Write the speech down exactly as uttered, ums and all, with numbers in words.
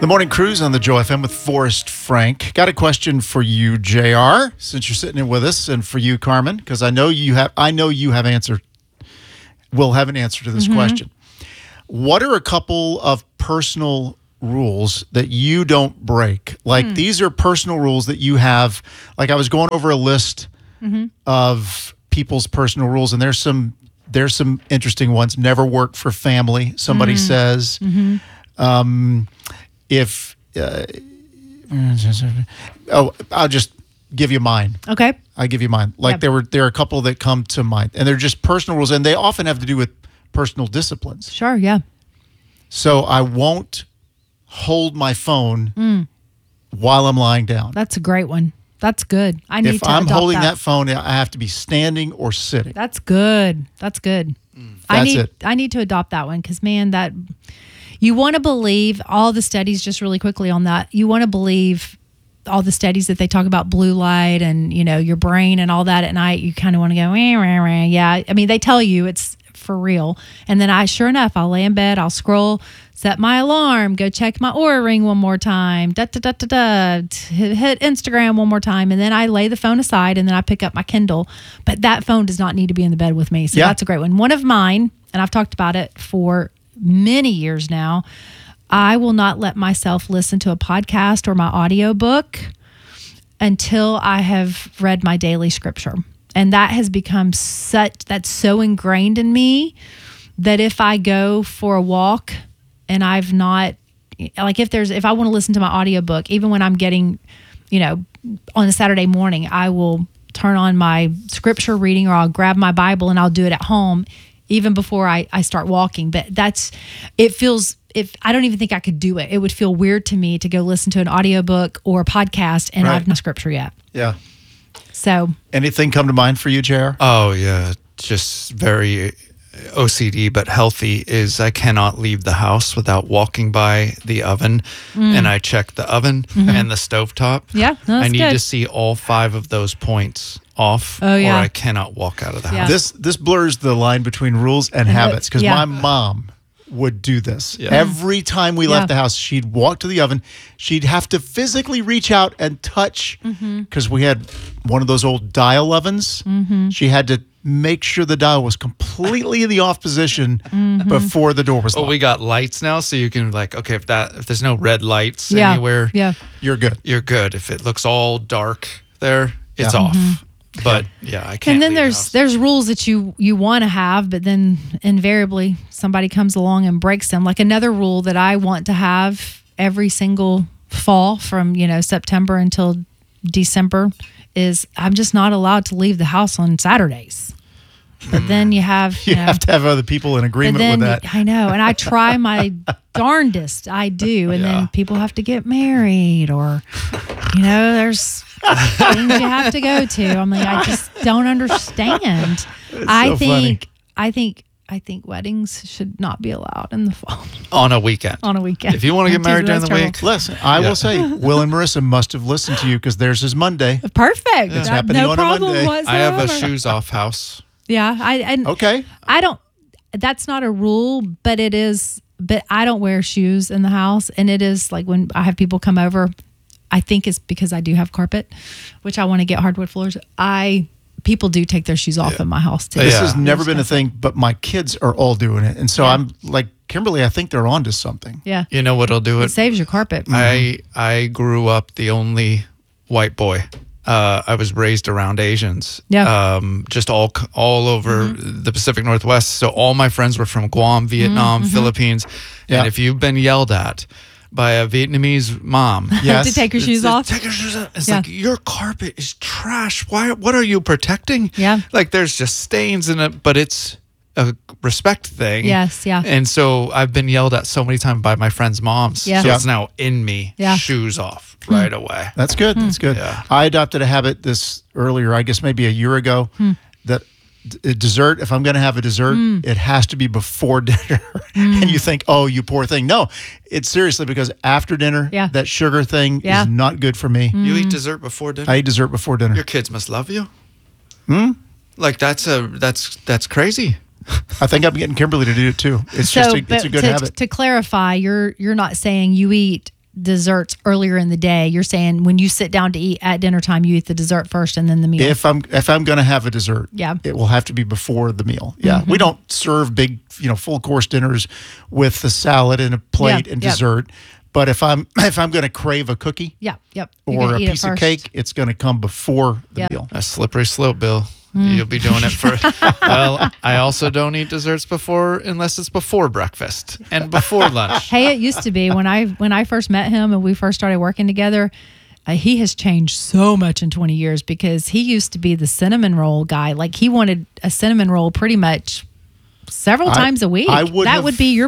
The Morning Cruise on the Joe F M with Forrest Frank. Got a question for you, J R, since you're sitting in with us, and for you, Carmen, because I know you have. I know you have answer. Will have an answer to this mm-hmm. question. What are a couple of personal rules that you don't break? Like mm. these are personal rules that you have. Like I was going over a list mm-hmm. of people's personal rules, and there's some there's some interesting ones. Never work for family. Somebody mm-hmm. says. Mm-hmm. Um, If, uh, oh, I'll just give you mine. Okay. I'll give you mine. Like yep. there were, there are a couple that come to mind, and they're just personal rules, and they often have to do with personal disciplines. Sure, yeah. So I won't hold my phone mm. while I'm lying down. That's a great one. That's good. I need if to I'm adopt holding that. that phone, I have to be standing or sitting. That's good. That's good. Mm. That's I need, it. I need to adopt that one because, man, that... You want to believe all the studies, just really quickly on that, you want to believe all the studies that they talk about blue light and, you know, your brain and all that at night. You kind of want to go, eh, rah, rah. yeah. I mean, they tell you it's for real. And then I, sure enough, I'll lay in bed, I'll scroll, set my alarm, go check my Oura Ring one more time, da da da da da, hit, hit Instagram one more time. And then I lay the phone aside and then I pick up my Kindle. But that phone does not need to be in the bed with me. So yeah. that's a great one. One of mine, and I've talked about it for many years now, I will not let myself listen to a podcast or my audiobook until I have read my daily scripture. And that has become such, that's so ingrained in me that if I go for a walk and I've not, like if there's, if I want to listen to my audiobook, even when I'm getting, you know, on a Saturday morning, I will turn on my scripture reading or I'll grab my Bible and I'll do it at home even before I, I start walking. But that's, it feels, if I don't even think I could do it. It would feel weird to me to go listen to an audiobook or a podcast and right. I've no scripture yet. Yeah. So. Anything come to mind for you, J R? Oh, yeah. Just very O C D, but healthy is I cannot leave the house without walking by the oven. Mm. And I check the oven mm-hmm. and the stovetop. Yeah, no, that's I need good. to see all five of those points off oh, yeah. or I cannot walk out of the yeah. house. This this blurs the line between rules and, and habits because yeah. my mom would do this. Yeah. Every time we yeah. left the house, she'd walk to the oven. She'd have to physically reach out and touch because mm-hmm. we had one of those old dial ovens. Mm-hmm. She had to make sure the dial was completely in the off position mm-hmm. before the door was locked. Oh, we got lights now, so you can like, okay, if that if there's no red lights yeah. anywhere, yeah. you're good. You're good. If it looks all dark there, it's yeah. off. Mm-hmm. But yeah, I can't. And then leave there's the house. there's rules that you you want to have, but then invariably somebody comes along and breaks them. Like another rule that I want to have every single fall from, you know, September until December is I'm just not allowed to leave the house on Saturdays. But then you have you, you know, have to have other people in agreement then, with that. I know, and I try my darndest. I do, and yeah. then people have to get married, or you know, there's things you have to go to. I mean, I just don't understand. I so think, funny. I think, I think weddings should not be allowed in the fall on a weekend. on a weekend. If you want to get married during the terrible. week, Listen, I Yeah. will say, Will and Marissa must have listened to you because theirs is Monday. Perfect. It's That- happening no on a problem Monday. whatsoever. I have a shoes off house. Yeah, I and Okay. I don't. That's not a rule, but it is. But I don't wear shoes in the house, and it is like when I have people come over. I think it's because I do have carpet, which I want to get hardwood floors. I people do take their shoes off Yeah. in my house too. This Yeah. has never been a thing, but my kids are all doing it. And so Yeah. I'm like, Kimberly, I think they're onto something. Yeah, You know what'll do it it? saves your carpet. I I grew up the only white boy. Uh, I was raised around Asians. Yeah. Um, just all all over Mm-hmm. the Pacific Northwest. So all my friends were from Guam, Vietnam, Mm-hmm. Philippines. Yeah. And if you've been yelled at by a Vietnamese mom, Yes. to take your it's- shoes it's- off. Take your shoes off. It's Yeah. like your carpet is trash. Why? What are you protecting? Yeah. Like there's just stains in it, but it's a respect thing. Yes, yeah. And so I've been yelled at so many times by my friends' moms. Yeah. So Yeah. it's now in me. Yeah. Shoes off right away. That's good. Hmm. That's good. Yeah. I adopted a habit this earlier, I guess maybe a year ago, Hmm. that d- dessert, if I'm going to have a dessert, it has to be before dinner. And you think, oh, you poor thing. No, it's seriously because after dinner, Yeah. that sugar thing Yeah. is not good for me. You eat dessert before dinner? I eat dessert before dinner. Your kids must love you. Hmm? Like that's a that's that's crazy. I think I'm getting Kimberly to do it too. It's So, just a, it's but a good to, habit. to clarify, you're you're not saying you eat desserts earlier in the day. You're saying when you sit down to eat at dinner time, you eat the dessert first and then the meal. If I'm if I'm going to have a dessert, Yeah. it will have to be before the meal. Yeah, we don't serve big, you know, full course dinners with the salad and a plate Yeah, and yeah. dessert. But if I'm if I'm going to crave a cookie yeah, yep. You're or gonna a eat it piece of first. cake, it's going to come before the Yeah. meal. A slippery slope, Bill. You'll be doing it for. Well, I also don't eat desserts before unless it's before breakfast and before lunch. Hey, it used to be when I when I first met him and we first started working together. Uh, he has changed so much in twenty years because he used to be the cinnamon roll guy. Like he wanted a cinnamon roll pretty much several I- times a week. I would that have- would be your